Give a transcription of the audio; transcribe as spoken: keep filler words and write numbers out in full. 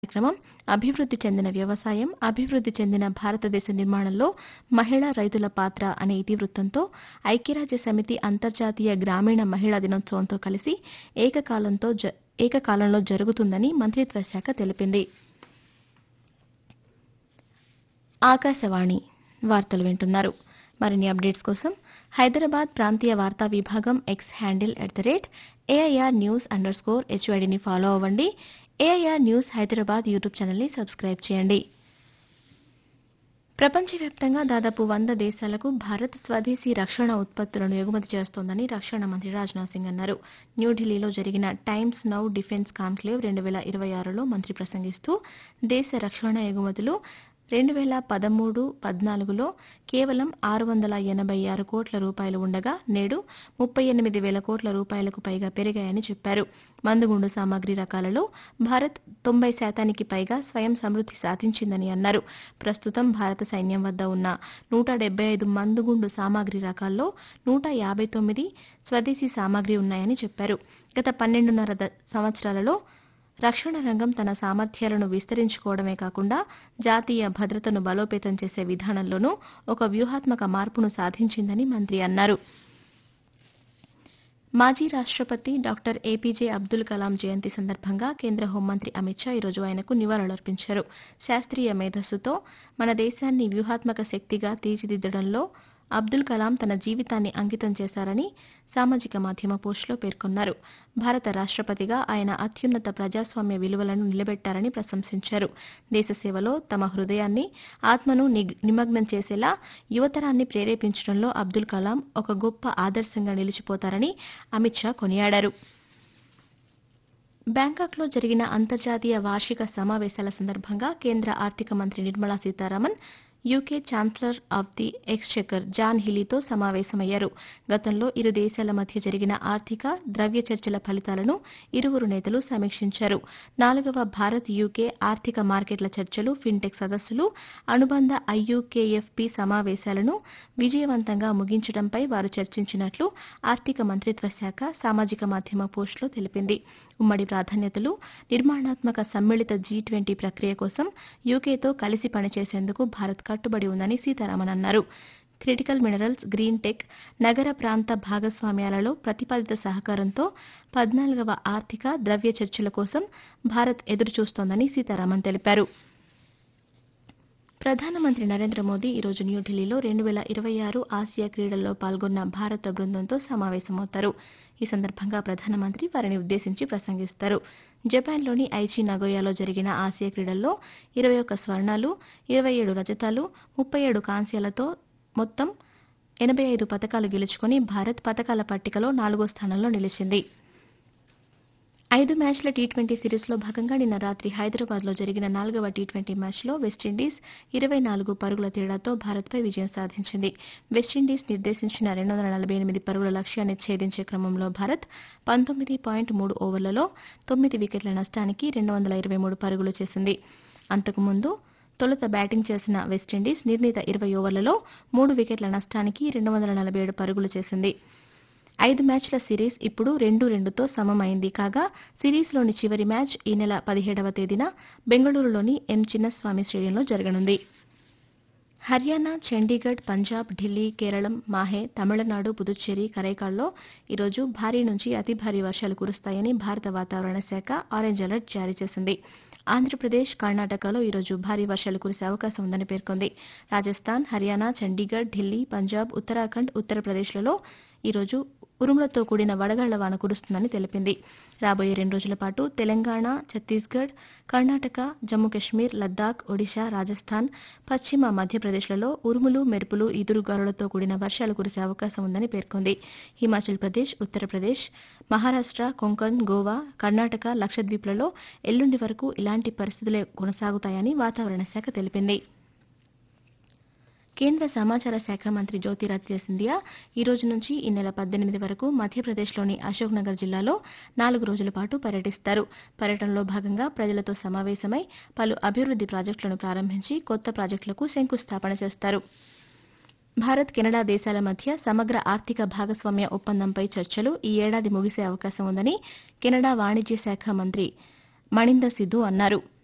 కార్యక్రమం అభివృద్ధి చెందిన వ్యవసాయం అభివృద్ధి చెందిన భారతదేశ నిర్మాణంలో మహిళా రైతుల పాత్ర అనే ఇతివృత్తంతో ఐక్యరాజ్య సమితి అంతర్జాతీయ గ్రామీణ మహిళా దినోత్సవంతో కలిసి ఏకకాలంతో జ- ఏకకాలంలో జరుగుతుందని మంత్రిత్వ శాఖ తెలిపింది. ఆకాశవాణి వార్తలు వింటున్నారు. మరిన్ని అప్డేట్స్ కోసం హైదరాబాద్ ప్రాంతీయ వార్తా విభాగం X handle at the rate AIR news under score హెచ్వైడిని follow అవ్వండి. ఏఐఆర్ న్యూస్ హైదరాబాద్ యూట్యూబ్ ఛానల్ని సబ్స్క్రైబ్ చేయండి. ప్రపంచవ్యాప్తంగా దాదాపు వంద దేశాలకు భారత్ స్వదేశీ రక్షణ ఉత్పత్తులను ఎగుమతి చేస్తోందని రక్షణ మంత్రి రాజ్నాథ్ సింగ్ అన్నారు. న్యూఢిల్లీలో జరిగిన టైమ్స్ నౌ డిఫెన్స్ కాన్క్లేవ్ రెండు వేల ఇరవై ఆరులో మంత్రి ప్రసంగిస్తూ దేశ రక్షణ ఎగుమతులు రెండు వేల పదమూడు పద్నాలుగులో కేవలం ఆరు వందల ఎనభై ఆరు కోట్ల రూపాయలు ఉండగా నేడు ముప్పై ఎనిమిది వేల కోట్ల రూపాయలకు పైగా పెరిగాయని చెప్పారు. మందుగుండు సామాగ్రి రకాలలో భారత్ తొంభై శాతానికి పైగా స్వయం సమృద్ధి సాధించిందని అన్నారు. ప్రస్తుతం భారత సైన్యం వద్ద ఉన్న నూట డెబ్బై ఐదు మందుగుండు సామాగ్రి రకాల్లో నూట యాభై తొమ్మిది స్వదేశీ సామాగ్రి ఉన్నాయని చెప్పారు. గత పన్నెండున్నర ద- సంవత్సరాలలో రక్షణ రంగం తన సామర్థ్యాలను విస్తరించుకోవడమే కాకుండా జాతీయ భద్రతను బలోపేతం చేసే విధానంలోనూ ఒక వ్యూహాత్మక మార్పును సాధించిందని మంత్రి అన్నారు. మాజీ రాష్ట్రపతి డాక్టర్ ఏపీజే అబ్దుల్ కలాం జయంతి సందర్భంగా కేంద్ర హోంమంత్రి అమిత్ షా ఈరోజు ఆయనకు నివాళులర్పించారు. శాస్త్రీయ మేధస్సుతో మన దేశాన్ని వ్యూహాత్మక శక్తిగా తీర్చిదిద్దడంలో అబ్దుల్ కలాం తన జీవితాన్ని అంకితం చేశారని సామాజిక మాధ్యమ పోస్టులో పేర్కొన్నారు. భారత రాష్ట్రపతిగా ఆయన అత్యున్నత ప్రజాస్వామ్య విలువలను నిలబెట్టారని ప్రశంసించారు. దేశ సేవలో తమ హృదయాన్ని ఆత్మను నిగ్- నిమగ్నం చేసేలా యువతరాన్ని ప్రేరేపించడంలో అబ్దుల్ కలాం ఒక గొప్ప ఆదర్శంగా నిలిచిపోతారని అమిత్ షా కొనియాడారు. బ్యాంకాక్లో జరిగిన అంతర్జాతీయ వార్షిక సమావేశాల సందర్భంగా కేంద్ర ఆర్థిక మంత్రి Nirmala Sitharaman UK chancellor of the Exchequer John హిలీతో సమావేశమయ్యారు. గతంలో ఇరు దేశాల మధ్య జరిగిన ఆర్థిక ద్రవ్య చర్చల ఫలితాలను ఇరువురు నేతలు సమీక్షించారు. నాలుగవ భారత్ యూకే ఆర్థిక మార్కెట్ల చర్చలు, ఫిన్టెక్ సదస్సులు, అనుబంధ ఐయుకేఎఫ్పి సమావేశాలను విజయవంతంగా ముగించడంపై వారు చర్చించినట్లు ఆర్థిక మంత్రిత్వ శాఖ సామాజిక మాధ్యమ పోస్టులో తెలిపింది. ఉమ్మడి ప్రాధాన్యతలు, నిర్మాణాత్మక సమ్మిళిత జీ ట్వంటీ ప్రక్రియ కోసం యూకేతో కలిసి పనిచేసేందుకు భారత్ కట్టుబడి ఉందని సీతారామన్ అన్నారు. క్రిటికల్ మినరల్స్, గ్రీన్ టెక్, నగర ప్రాంత భాగస్వామ్యాలలో ప్రతిపాదిత సహకారంతో పద్నాలుగవ ఆర్థిక ద్రవ్య చర్చల కోసం భారత్ ఎదురుచూస్తోందని సీతారామన్ తెలిపారు. ప్రధానమంత్రి నరేంద్ర మోదీ ఈరోజు న్యూఢిల్లీలో రెండు వేల ఇరవై ఆరు ఆసియా క్రీడల్లో పాల్గొన్న భారత బృందంతో సమావేశమవుతారు. ఈ సందర్భంగా ప్రధానమంత్రి వారిని ఉద్దేశించి ప్రసంగిస్తారు. జపాన్లోని ఐచి నగోయాలో జరిగిన ఆసియా క్రీడల్లో ఇరవై ఒక్క స్వర్ణాలు, ఇరవై ఏడు రజతాలు, ముప్పై ఏడు కాంస్యాలతో మొత్తం ఎనభై ఐదు పతకాలు గెలుచుకుని భారత్ పతకాల పట్టికలో నాలుగో స్థానంలో నిలిచింది. ఐదు మ్యాచ్ల టీ ట్వంటీ సిరీస్లో భాగంగా నిన్న రాత్రి హైదరాబాద్లో జరిగిన నాలుగవ టీ ట్వంటీ మ్యాచ్లో వెస్టిండీస్ ఇరవై నాలుగు పరుగుల తేడాతో భారత్పై విజయం సాధించింది. వెస్టిండీస్ నిర్దేశించిన రెండు వందల నలభై ఎనిమిది పరుగుల లక్ష్యాన్ని ఛేదించే క్రమంలో భారత్ పంతొమ్మిది పాయింట్ మూడు ఓవర్లలో తొమ్మిది వికెట్ల నష్టానికి రెండు వందల ఇరవై మూడు పరుగులు చేసింది. అంతకుముందు తొలుత బ్యాటింగ్ చేసిన వెస్టిండీస్ నిర్ణీత ఇరవై ఓవర్లలో మూడు వికెట్ల నష్టానికి రెండు వందల నలభై ఏడు పరుగులు చేసింది. ఐదు మ్యాచ్ల సిరీస్ ఇప్పుడు రెండు రెండుతో సమమైంది. కాగా సిరీస్లోని చివరి మ్యాచ్ ఈ నెల పదిహేడవ తేదీన బెంగళూరులోని ఎం చిన్నస్వామి స్టేడియంలో జరగనుంది. హర్యానా, చండీగఢ్, పంజాబ్, ఢిల్లీ, కేరళం, మాహే, తమిళనాడు, పుదుచ్చేరి, కరైకాల్లో ఈరోజు భారీ నుంచి అతి భారీ వర్షాలు కురుస్తాయని భారత వాతావరణ శాఖ ఆరెంజ్ అలర్ట్ జారీ చేసింది. ఆంధ్రప్రదేశ్, కర్ణాటకలో ఈరోజు భారీ వర్షాలు కురిసే అవకాశం ఉందని పేర్కొంది. రాజస్థాన్, హర్యానా, చండీగఢ్, ఢిల్లీ, పంజాబ్, ఉత్తరాఖండ్, ఉత్తరప్రదేశ్లలో ఈరోజు ఉరుములతో కూడిన వడగళ్ల వాన కురుస్తుందని తెలిపింది. రాబోయే రెండు రోజుల పాటు తెలంగాణ, ఛత్తీస్గఢ్, కర్ణాటక, జమ్మూ కశ్మీర్, లద్దాఖ్, ఒడిశా, రాజస్థాన్, పశ్చిమ మధ్యప్రదేశ్లలో ఉరుములు, మెరుపులు, ఈదురుగాలులతో కూడిన వర్షాలు కురిసే అవకాశం ఉందని పేర్కొంది. హిమాచల్ ప్రదేశ్, ఉత్తరప్రదేశ్, మహారాష్ట్ర, కొంకణ్, గోవా, కర్ణాటక, లక్షద్వీప్లలో ఎల్లుండి వరకు ఇలాంటి పరిస్థితులే కొనసాగుతాయని వాతావరణ శాఖ తెలిపింది. కేంద్ర సమాచార శాఖ మంత్రి జ్యోతిరాదిత్య సింధియా ఈ రోజు నుంచి ఈ నెల పద్దెనిమిది వరకు మధ్యప్రదేశ్లోని అశోక్ నగర్ జిల్లాలో నాలుగు రోజుల పాటు పర్యటిస్తారు. పర్యటనలో భాగంగా ప్రజలతో సమావేశమై పలు అభివృద్ది ప్రాజెక్టులను ప్రారంభించి కొత్త ప్రాజెక్టులకు శంకుస్థాపన చేస్తారు. భారత్, కెనడా దేశాల మధ్య సమగ్ర ఆర్థిక భాగస్వామ్య ఒప్పందంపై చర్చలు ఈ ఏడాది ముగిసే అవకాశం ఉందని కెనడా వాణిజ్య శాఖ మంత్రి మణీందర్ సిధు అన్నారు.